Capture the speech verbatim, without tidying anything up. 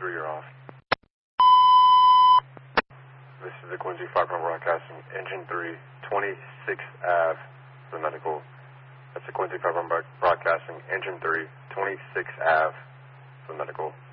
three, you're off. This is the Quincy Fire Department Broadcasting, Engine three, twenty-sixth Avenue for the medical. That's the Quincy Fire Department Broadcasting, Engine three, twenty-sixth Avenue for the medical.